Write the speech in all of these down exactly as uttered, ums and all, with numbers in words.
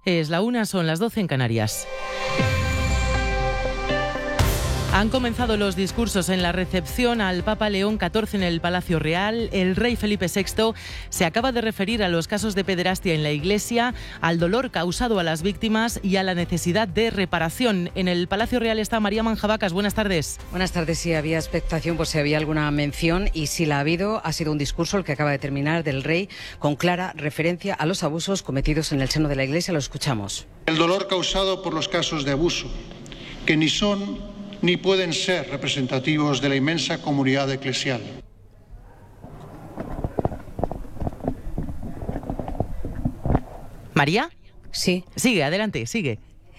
Es la una, son las doce en Canarias. Han comenzado los discursos en la recepción al Papa León catorce en el Palacio Real. El rey Felipe sexto se acaba de referir a los casos de pederastia en la Iglesia, al dolor causado a las víctimas y a la necesidad de reparación. En el Palacio Real está María Manjabacas. Buenas tardes. Buenas tardes. Sí, había expectación por si había alguna mención y si la ha habido. Ha sido un discurso el que acaba de terminar del rey con clara referencia a los abusos cometidos en el seno de la Iglesia. Lo escuchamos. El dolor causado por los casos de abuso, que ni son ni pueden ser representativos de la inmensa comunidad eclesial. ¿María? Sí. Sigue, adelante, sigue.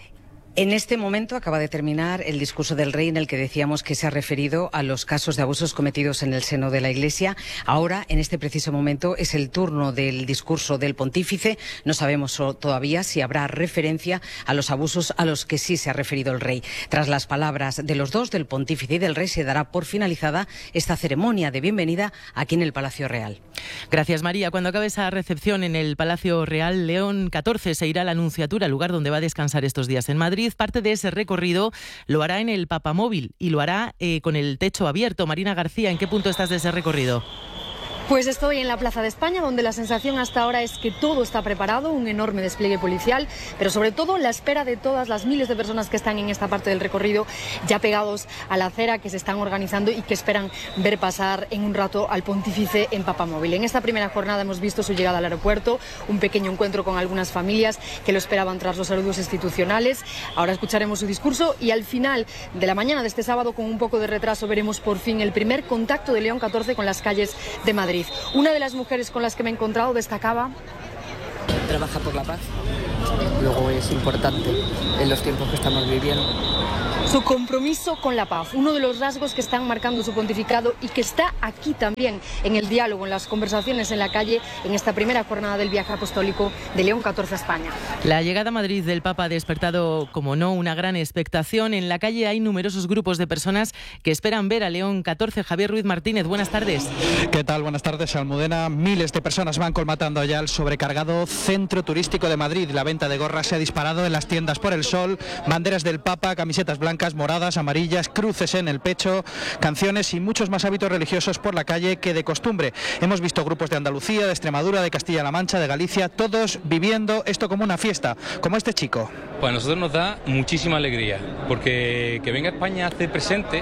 En este momento acaba de terminar el discurso del rey en el que decíamos que se ha referido a los casos de abusos cometidos en el seno de la Iglesia. Ahora, en este preciso momento, es el turno del discurso del pontífice. No sabemos todavía si habrá referencia a los abusos a los que sí se ha referido el rey. Tras las palabras de los dos, del pontífice y del rey, se dará por finalizada esta ceremonia de bienvenida aquí en el Palacio Real. Gracias, María. Cuando acabe esa recepción en el Palacio Real, León catorce se irá a la Nunciatura, lugar donde va a descansar estos días en Madrid. Parte de ese recorrido lo hará en el Papamóvil y lo hará eh, con el techo abierto. Marina García, ¿en qué punto estás de ese recorrido? Pues estoy en la Plaza de España, donde la sensación hasta ahora es que todo está preparado, un enorme despliegue policial, pero sobre todo la espera de todas las miles de personas que están en esta parte del recorrido, ya pegados a la acera, que se están organizando y que esperan ver pasar en un rato al pontífice en Papamóvil. En esta primera jornada hemos visto su llegada al aeropuerto, un pequeño encuentro con algunas familias que lo esperaban tras los saludos institucionales. Ahora escucharemos su discurso y al final de la mañana de este sábado, con un poco de retraso, veremos por fin el primer contacto de León catorce con las calles de Madrid. Una de las mujeres con las que me he encontrado destacaba: trabaja por la paz, luego es importante en los tiempos que estamos viviendo. Su compromiso con la paz, uno de los rasgos que están marcando su pontificado y que está aquí también en el diálogo, en las conversaciones en la calle, en esta primera jornada del viaje apostólico de León catorce a España. La llegada a Madrid del Papa ha despertado, como no, una gran expectación. En la calle hay numerosos grupos de personas que esperan ver a León catorce. Javier Ruiz Martínez, buenas tardes. ¿Qué tal? Buenas tardes, Almudena. Miles de personas van colmatando ya el sobrecargado centro turístico de Madrid. La venta de gorras se ha disparado en las tiendas por el sol, banderas del Papa, camisetas blancas, moradas, amarillas, cruces en el pecho, canciones y muchos más hábitos religiosos por la calle que de costumbre. Hemos visto grupos de Andalucía, de Extremadura, de Castilla-La Mancha, de Galicia, todos viviendo esto como una fiesta, como este chico. Pues a nosotros nos da muchísima alegría, porque que venga a España hace presente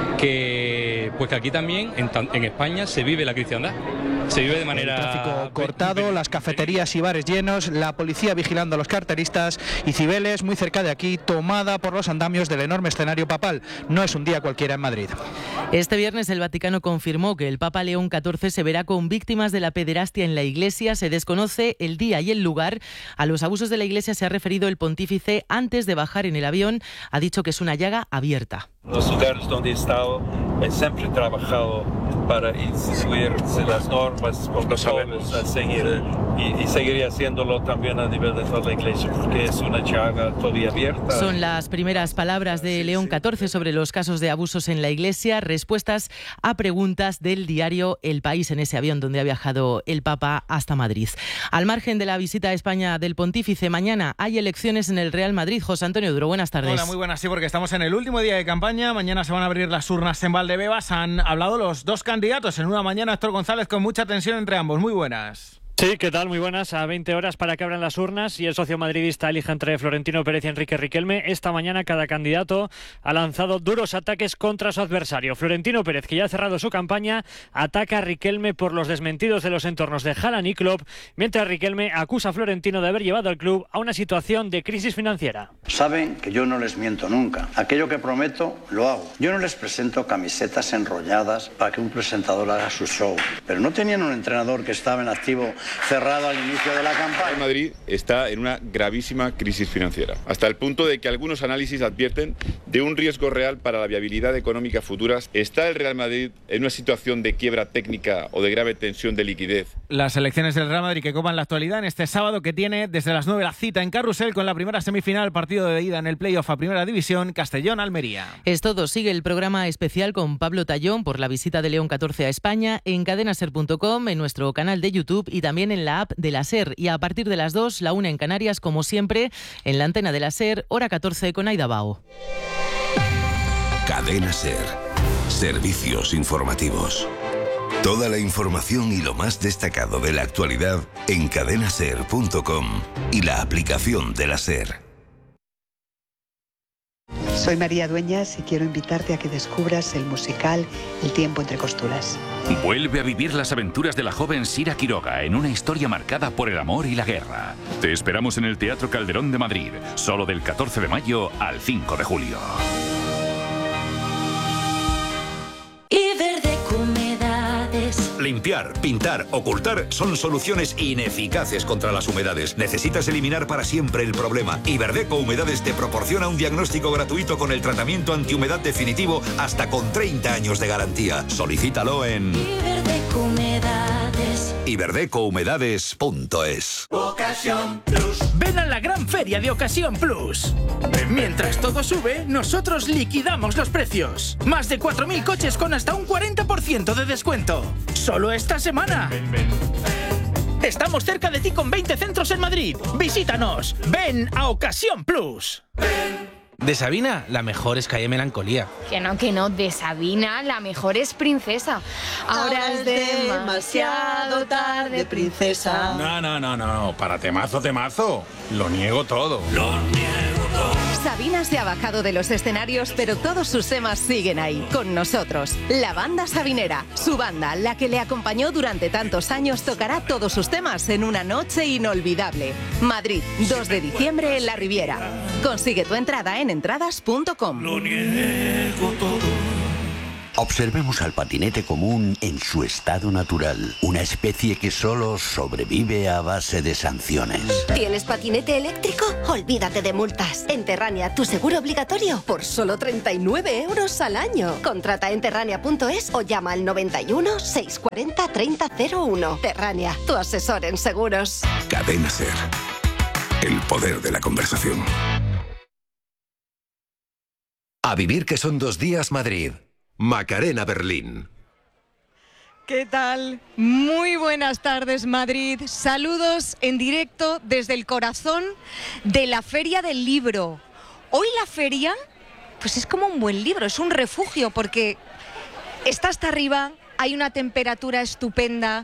que, pues que aquí también, en, en España, se vive la cristiandad. Se vive de manera... El tráfico cortado, las cafeterías y bares llenos, la policía vigilando a los carteristas y Cibeles, muy cerca de aquí, tomada por los andamios del enorme escenario papal. No es un día cualquiera en Madrid. Este viernes el Vaticano confirmó que el Papa León catorce se verá con víctimas de la pederastia en la Iglesia. Se desconoce el día y el lugar. A los abusos de la Iglesia se ha referido el pontífice antes de bajar en el avión. Ha dicho que es una llaga abierta. Los lugares donde he estado, he siempre trabajado para instituir las normas protocolos a seguir y, y seguiré haciéndolo también a nivel de toda la Iglesia, porque es una llaga todavía abierta. Son las primeras palabras de León catorce sobre los casos de abusos en la Iglesia, respuestas a preguntas del diario El País en ese avión donde ha viajado el Papa hasta Madrid. Al margen de la visita a España del pontífice, mañana hay elecciones en el Real Madrid. José Antonio Duro, buenas tardes. Hola, muy buenas, sí, porque estamos en el último día de campaña. Mañana se van a abrir las urnas en Valdebebas. Han hablado los dos candidatos en una mañana. Héctor González, con mucha tensión entre ambos. Muy buenas. Sí, ¿qué tal? Muy buenas. A veinte horas para que abran las urnas y el socio madridista elija entre Florentino Pérez y Enrique Riquelme. Esta mañana cada candidato ha lanzado duros ataques contra su adversario. Florentino Pérez, que ya ha cerrado su campaña, ataca a Riquelme por los desmentidos de los entornos de Haaland y Klopp, mientras Riquelme acusa a Florentino de haber llevado al club a una situación de crisis financiera. Saben que yo no les miento nunca. Aquello que prometo, lo hago. Yo no les presento camisetas enrolladas para que un presentador haga su show. Pero no tenían un entrenador que estaba en activo cerrado al inicio de la campaña. El Madrid está en una gravísima crisis financiera, hasta el punto de que algunos análisis advierten de un riesgo real para la viabilidad económica futura. ¿Está el Real Madrid en una situación de quiebra técnica o de grave tensión de liquidez? Las elecciones del Real Madrid que copan la actualidad en este sábado, que tiene desde las nueve la cita en Carrusel con la primera semifinal, partido de ida en el playoff a Primera División, Castellón-Almería. Es todo. Sigue el programa especial con Pablo Tallón por la visita de León catorce a España en cadenaser punto com, en nuestro canal de YouTube y también también en la app de la SER. Y a partir de las dos, la una en Canarias, como siempre, en la antena de la SER, hora catorce con Aida Bao. Cadena SER. Servicios informativos. Toda la información y lo más destacado de la actualidad en cadena ser punto com y la aplicación de la SER. Soy María Dueñas y quiero invitarte a que descubras el musical El tiempo entre costuras. Vuelve a vivir las aventuras de la joven Sira Quiroga en una historia marcada por el amor y la guerra. Te esperamos en el Teatro Calderón de Madrid, solo del catorce de mayo al cinco de julio. Limpiar, pintar, ocultar son soluciones ineficaces contra las humedades. Necesitas eliminar para siempre el problema. Iberdeco Humedades te proporciona un diagnóstico gratuito con el tratamiento antihumedad definitivo hasta con treinta años de garantía. Solicítalo en Iberdeco Humedades. iberdeco humedades punto es. Ocasión Plus. Ven a la gran feria de Ocasión Plus. Mientras todo sube, nosotros liquidamos los precios. Más de cuatro mil coches con hasta un cuarenta por ciento de descuento. Solo esta semana. Ven, ven, ven. Estamos cerca de ti con veinte centros en Madrid. Visítanos. Ven a Ocasión Plus. Ven. De Sabina, la mejor es Calle Melancolía. Que no, que no, de Sabina, la mejor es Princesa. Ahora, Ahora es demasiado tarde, princesa. No, no, no, no, para temazo, temazo. Lo niego todo. Lo niego todo. Sabina se ha bajado de los escenarios, pero todos sus temas siguen ahí, con nosotros. La banda sabinera, su banda, la que le acompañó durante tantos años, tocará todos sus temas en una noche inolvidable. Madrid, dos de diciembre en La Riviera. Consigue tu entrada en entradas punto com. Lo niego todo. Observemos al patinete común en su estado natural, una especie que solo sobrevive a base de sanciones. ¿Tienes patinete eléctrico? Olvídate de multas. En Terrania, tu seguro obligatorio por solo treinta y nueve euros al año. Contrata en terrania punto es o llama al noventa y uno, seiscientos cuarenta, treinta cero uno. Terrania, tu asesor en seguros. Cadena SER. El poder de la conversación. A vivir que son dos días Madrid. Macarena Berlín. ¿Qué tal? Muy buenas tardes, Madrid. Saludos en directo desde el corazón de la Feria del Libro. Hoy la feria, pues es como un buen libro, es un refugio porque está hasta arriba, hay una temperatura estupenda,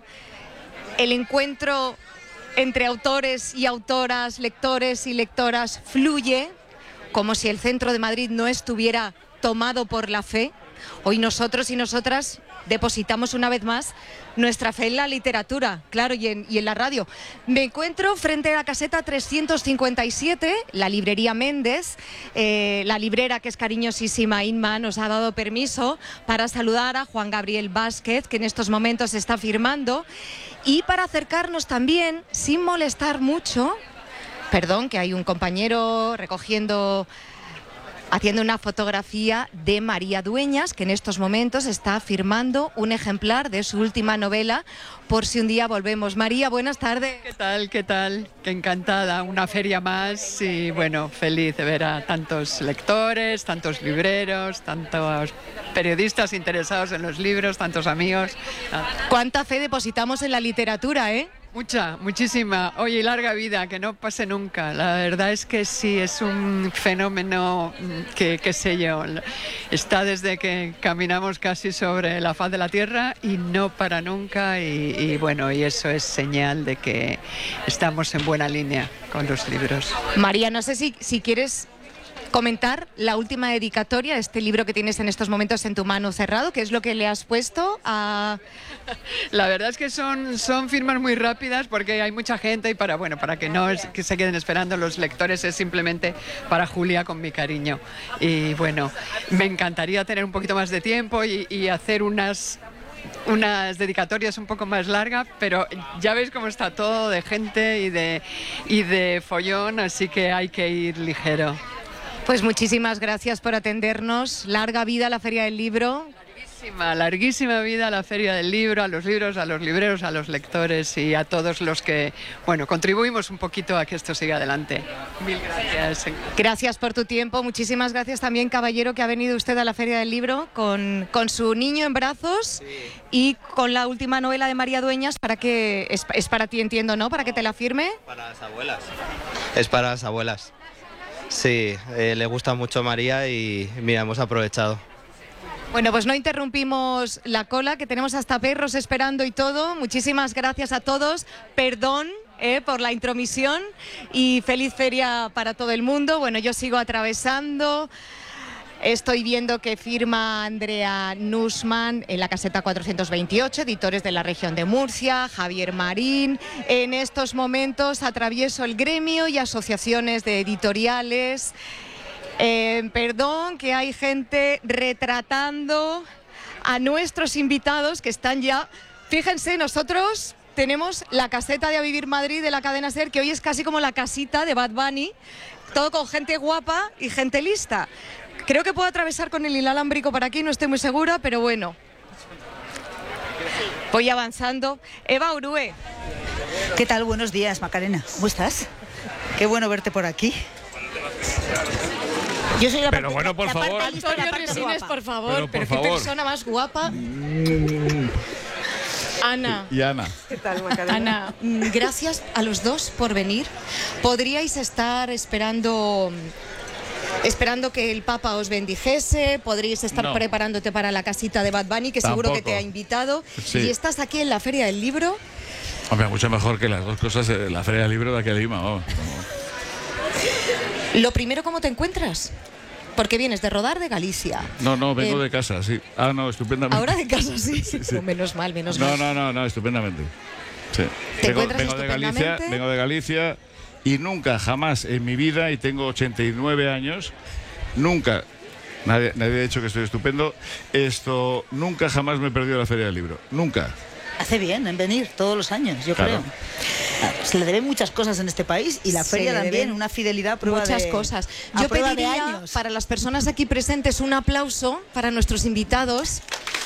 el encuentro entre autores y autoras, lectores y lectoras fluye, como si el centro de Madrid no estuviera tomado por la fe. Hoy nosotros y nosotras depositamos una vez más nuestra fe en la literatura, claro, y en, y en la radio. Me encuentro frente a la caseta trescientos cincuenta y siete, la librería Méndez. Eh, la librera, que es cariñosísima, Inma, nos ha dado permiso para saludar a Juan Gabriel Vázquez, que en estos momentos está firmando, y para acercarnos también, sin molestar mucho, perdón, que hay un compañero recogiendo... haciendo una fotografía de María Dueñas, que en estos momentos está firmando un ejemplar de su última novela, Por si un día volvemos. María, buenas tardes. ¿Qué tal? ¿Qué tal? Qué encantada, una feria más y bueno, feliz de ver a tantos lectores, tantos libreros, tantos periodistas interesados en los libros, tantos amigos. ¿Cuánta fe depositamos en la literatura, eh? Mucha, muchísima. Oye, y larga vida, que no pase nunca. La verdad es que sí, es un fenómeno que, qué sé yo, está desde que caminamos casi sobre la faz de la tierra y no para nunca. Y, y bueno, y eso es señal de que estamos en buena línea con los libros. María, no sé si, si quieres comentar la última dedicatoria, este libro que tienes en estos momentos en tu mano cerrado, ¿qué es lo que le has puesto a...? La verdad es que son, son firmas muy rápidas porque hay mucha gente y para, bueno, para que no es, que se queden esperando los lectores es simplemente para Julia con mi cariño. Y bueno, me encantaría tener un poquito más de tiempo y, y hacer unas... unas dedicatorias un poco más largas, pero ya veis cómo está todo de gente y de, y de follón, así que hay que ir ligero. Pues muchísimas gracias por atendernos. Larga vida a la Feria del Libro. Larguísima, larguísima vida a la Feria del Libro, a los libros, a los libreros, a los lectores y a todos los que, bueno, contribuimos un poquito a que esto siga adelante. Mil gracias. Gracias por tu tiempo. Muchísimas gracias también, caballero, que ha venido usted a la Feria del Libro con, con su niño en brazos sí. y con la última novela de María Dueñas, para que es, es para ti, entiendo, ¿no? Para que te la firme. Para las abuelas. Es para las abuelas. Sí, eh, le gusta mucho María y mira, hemos aprovechado. Bueno, pues no interrumpimos la cola, que tenemos hasta perros esperando y todo. Muchísimas gracias a todos. Perdón eh, por la intromisión y feliz feria para todo el mundo. Bueno, yo sigo atravesando. Estoy viendo que firma Andrea Nussmann en la caseta cuatrocientos veintiocho, editores de la región de Murcia, Javier Marín. En estos momentos atravieso el gremio y asociaciones de editoriales. Eh, perdón, que hay gente retratando a nuestros invitados que están ya... Fíjense, nosotros tenemos la caseta de A Vivir Madrid de la cadena SER, que hoy es casi como la casita de Bad Bunny, todo con gente guapa y gente lista. Creo que puedo atravesar con el inalámbrico por aquí, no estoy muy segura, pero bueno. Voy avanzando. Eva Urue. ¿Qué tal? Buenos días, Macarena. ¿Cómo estás? Qué bueno verte por aquí. Yo soy la pero parte, bueno, por la, la favor. Parte lista, Antonio la parte Resines, guapa. por favor. Pero, por pero favor. qué persona más guapa. Ana. Y Ana. ¿Qué tal, Macarena? Ana, mm, gracias a los dos por venir. Podríais estar esperando... Esperando que el Papa os bendijese, podríais estar No. preparándote para la casita de Bad Bunny, que seguro que Tampoco. te ha invitado. Sí. Y estás aquí en la Feria del Libro. Hombre, mucho mejor que las dos cosas de la Feria del Libro de aquí a Lima. Vamos. Lo primero, ¿cómo te encuentras? Porque vienes de rodar de Galicia. No, no, vengo Eh, de casa, sí. Ah, no, estupendamente. Ahora de casa, sí. Sí, sí. No, menos mal, menos No, mal. no, no, no, estupendamente. Sí. ¿Te Vengo, encuentras vengo de Galicia, estupendamente? vengo de Galicia y nunca, jamás en mi vida, y tengo ochenta y nueve años, nunca, nadie, nadie ha dicho que estoy estupendo, esto, nunca jamás me he perdido la Feria del Libro. Nunca. Hace bien en venir todos los años, yo Claro. creo. Se le deben muchas cosas en este país y la Se feria le también, deben una fidelidad a prueba Muchas de, cosas. a Yo prueba de pediría años. para las personas aquí presentes un aplauso para nuestros invitados.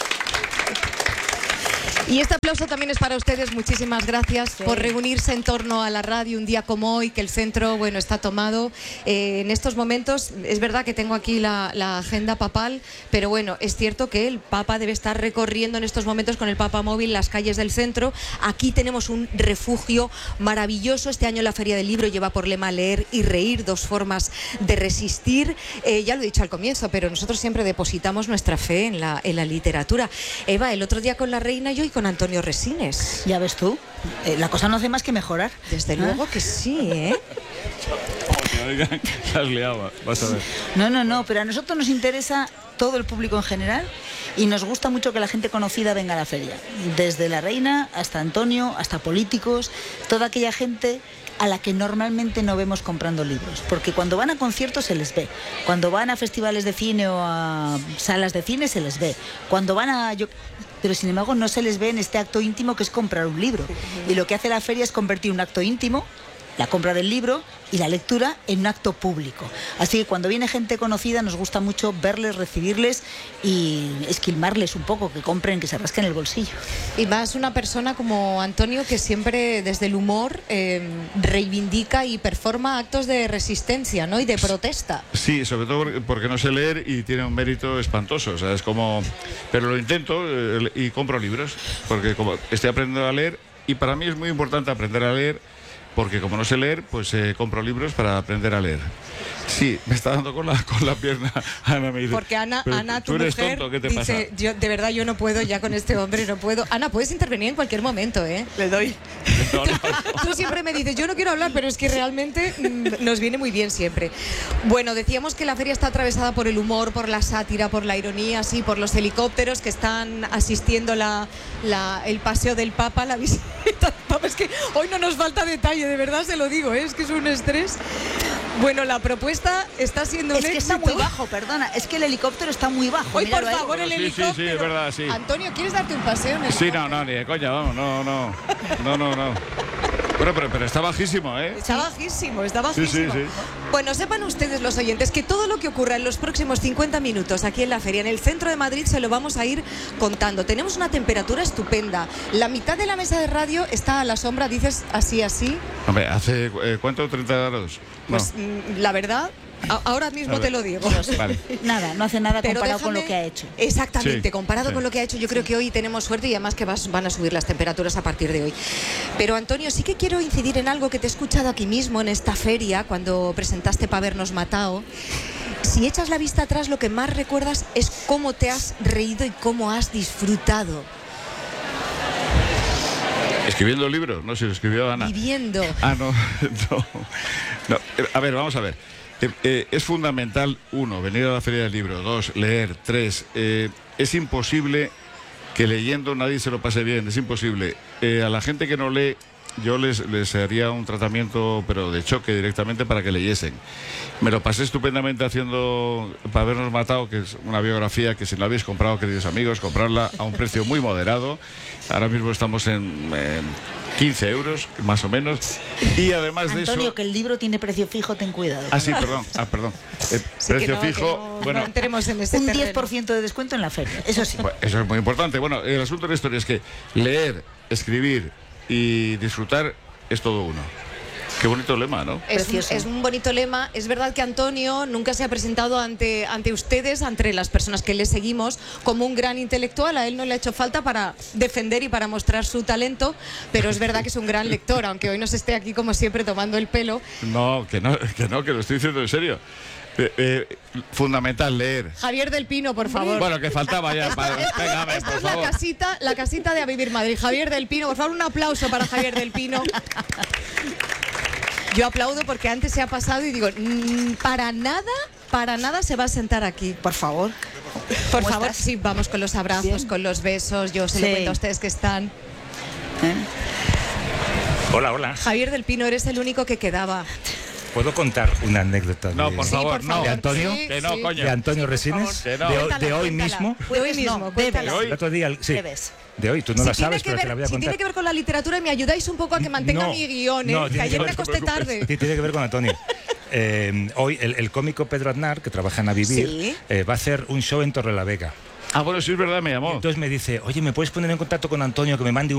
Y este aplauso también es para ustedes. Muchísimas gracias Sí. por reunirse en torno a la radio un día como hoy, que el centro, bueno, está tomado. Eh, en estos momentos, es verdad que tengo aquí la, la agenda papal, pero bueno, es cierto que el Papa debe estar recorriendo en estos momentos con el Papa Móvil las calles del centro. Aquí tenemos un refugio maravilloso. Este año la Feria del Libro lleva por lema leer y reír, dos formas de resistir. Eh, ya lo he dicho al comienzo, pero nosotros siempre depositamos nuestra fe en la, en la literatura. Eva, el otro día con la reina yo y con Antonio Resines. Ya ves tú, eh, la cosa no hace más que mejorar. Desde ¿Ah? luego que sí, ¿eh? Oh, oigan, la has liado, vas a ver. No, no, no, pero a nosotros nos interesa todo el público en general y nos gusta mucho que la gente conocida venga a la feria. Desde la reina hasta Antonio, hasta políticos, toda aquella gente a la que normalmente no vemos comprando libros, porque cuando van a conciertos se les ve, cuando van a festivales de cine o a salas de cine se les ve, cuando van a... Yo, pero sin embargo no se les ve en este acto íntimo que es comprar un libro. Y lo que hace la feria es convertir un acto íntimo, la compra del libro y la lectura, en un acto público. Así que cuando viene gente conocida nos gusta mucho verles, recibirles y esquilmarles un poco, que compren, que se rasquen el bolsillo. Y más una persona como Antonio, que siempre desde el humor eh, reivindica y performa actos de resistencia, ¿no? Y de protesta. Sí, sobre todo porque no sé leer y tiene un mérito espantoso, o sea, es como... Pero lo intento eh, y compro libros, porque como estoy aprendiendo a leer, y para mí es muy importante aprender a leer, porque como no sé leer, pues eh, compro libros para aprender a leer. Sí, me está dando con la, con la pierna. Ana me dice, Porque Ana, "Pero Ana tu tú eres mujer, tonto, ¿qué te dice, pasa?". yo de verdad yo no puedo ya con este hombre, no puedo. Ana, puedes intervenir en cualquier momento, ¿eh? Le doy. No, no, no. Tú siempre me dices, yo no quiero hablar, pero es que realmente mm, nos viene muy bien siempre. Bueno, decíamos que la feria está atravesada por el humor, por la sátira, por la ironía, sí, por los helicópteros que están asistiendo la, la, el paseo del Papa, la visita del Papa. Es que hoy no nos falta detalle, de verdad se lo digo, ¿eh? Es que es un estrés. Bueno, la propuesta está siendo Es un que éxito. está muy bajo, perdona, es que el helicóptero está muy bajo. Hoy, por míralo ahí. favor, el Sí, sí, helicóptero. sí, es verdad, sí. Antonio, ¿quieres darte un paseo en el Sí, no, no, ni de coña, vamos, no, no, no, no, no. Bueno, pero, pero está bajísimo, ¿eh? Está bajísimo, está Sí, bajísimo. sí, sí. Bueno, sepan ustedes, los oyentes, que todo lo que ocurra en los próximos cincuenta minutos aquí en la feria, en el centro de Madrid, se lo vamos a ir contando. Tenemos una temperatura estupenda. La mitad de la mesa de radio está a la sombra, dices así, así. Hombre, ¿hace eh, cuánto? ¿treinta grados? No. Pues mm, la verdad... A- Ahora mismo A ver. te lo digo. Vale. Nada, no hace nada Pero comparado con déjame- lo que ha hecho. Exactamente, Sí, comparado sí. con lo que ha hecho, yo creo que hoy tenemos suerte y además que vas- van a subir las temperaturas a partir de hoy. Pero Antonio, sí que quiero incidir en algo que te he escuchado aquí mismo en esta feria, cuando presentaste Pa' Habernos Matado. Si echas la vista atrás, lo que más recuerdas es cómo te has reído y cómo has disfrutado. Escribiendo el libro, no sé si lo escribió Ana. Viviendo. Ah, no, no, no. Eh, A ver, vamos a ver. Eh, eh, es fundamental, uno, venir a la Feria del Libro. Dos, leer. Tres, eh, es imposible que leyendo nadie se lo pase bien. Es imposible. Eh, a la gente que no lee, yo les, les haría un tratamiento, pero de choque directamente para que leyesen. Me lo pasé estupendamente haciendo Pa' Habernos Matado, que es una biografía que si no la habéis comprado, queridos amigos, comprarla a un precio muy moderado. Ahora mismo estamos en, en quince euros, más o menos. Y además de Antonio, eso... que el libro tiene precio fijo, ten cuidado. Ah, sí, perdón. Ah, perdón. Eh, Sí, que precio no, que fijo. no- bueno, no entremos en ese Un terreno. diez por ciento de descuento en la feria, eso sí. bueno, eso es muy importante. Bueno, el asunto de la historia es que leer, escribir y disfrutar es todo uno. Qué bonito lema, ¿no? Es, Precioso. es un bonito lema. Es verdad que Antonio nunca se ha presentado ante, ante ustedes, ante las personas que le seguimos, como un gran intelectual. A él no le ha hecho falta para defender y para mostrar su talento, pero es verdad que es un gran lector, aunque hoy nos esté aquí, como siempre, tomando el pelo. No, que no, que no, que lo estoy diciendo en serio. Eh, eh, fundamental leer. Javier del Pino, por favor. Bueno, que faltaba ya. Para, venga, a ver, Esta por es la favor. casita, la casita de A Vivir Madrid. Javier del Pino, por favor, un aplauso para Javier del Pino. Yo aplaudo porque antes se ha pasado y digo, mm, para nada, para nada se va a sentar aquí. Por favor. Por ¿Cómo favor, estás? sí, vamos con los abrazos, Bien. con los besos. Yo se lo Sí. cuento a ustedes que están. ¿Eh? Hola, hola. Javier del Pino, eres el único que quedaba. ¿Puedo contar una anécdota de, No, por Sí, favor, por no. favor. de Antonio? Sí, Que no, sí. coño. De Antonio Resines, Que no. de, hoy- Cuéntala, de hoy cuéntala. mismo. De hoy Puedes, mismo, no, cuéntala. debes. El otro día, sí, Debes. de hoy, tú no Si la tiene sabes, que pero te ver- la voy a si contar. tiene que ver con la literatura y me ayudáis un poco a que mantenga No, mi guión, ¿eh? no, que tiene- ayer no me te acosté preocupes. tarde. Sí, tiene que ver con Antonio. Eh, hoy el, el cómico Pedro Aznar, que trabaja en A Vivir, Sí. eh, va a hacer un show en Torrelavega. Ah, bueno, sí es verdad, me llamó. Entonces me dice, oye, ¿me puedes poner en contacto con Antonio que me mande un